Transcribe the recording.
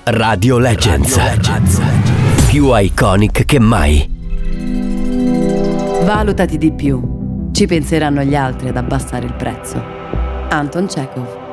Radio Legends. Più iconic che mai. Valutati di più. Ci penseranno gli altri ad abbassare il prezzo. Anton Chekhov.